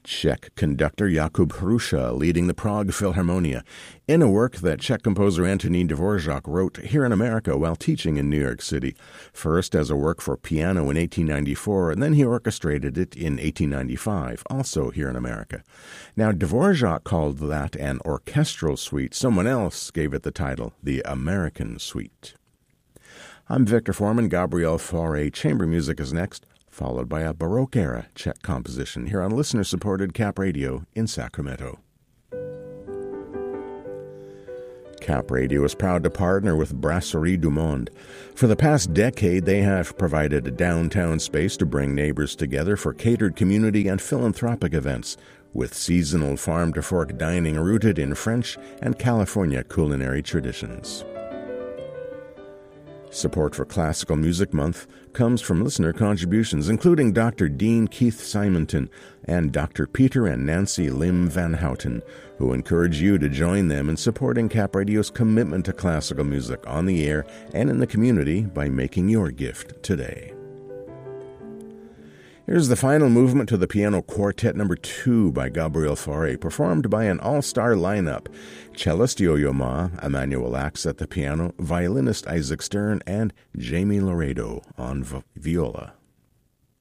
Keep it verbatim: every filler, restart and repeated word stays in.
Czech conductor Jakub Hruša leading the Prague Philharmonia in a work that Czech composer Antonín Dvořák wrote here in America while teaching in New York City, first as a work for piano in eighteen ninety-four, and then he orchestrated it in eighteen ninety-five, also here in America. Now, Dvořák called that an orchestral suite. Someone else gave it the title, the American Suite. I'm Victor Foreman. Gabriel Fauré. Chamber music is next, followed by a Baroque-era Czech composition here on listener-supported Cap Radio in Sacramento. Cap Radio is proud to partner with Brasserie du Monde. For the past decade, they have provided a downtown space to bring neighbors together for catered community and philanthropic events, with seasonal farm-to-fork dining rooted in French and California culinary traditions. Support for Classical Music Month comes from listener contributions, including Doctor Dean Keith Simonton and Doctor Peter and Nancy Lim Van Houten, who encourage you to join them in supporting Cap Radio's commitment to classical music on the air and in the community by making your gift today. Here's the final movement to the Piano Quartet number two by Gabriel Fauré, performed by an all-star lineup: cellist Yo-Yo Ma, Emmanuel Axe at the piano, violinist Isaac Stern, and Jamie Laredo on v- viola.